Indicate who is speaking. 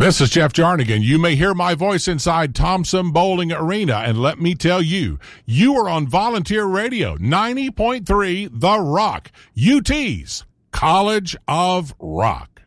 Speaker 1: This is Jeff Jarnigan. You may hear my voice inside Thompson Bowling Arena, and let me tell you, you are on Volunteer Radio, 90.3 The Rock, UT's College of Rock.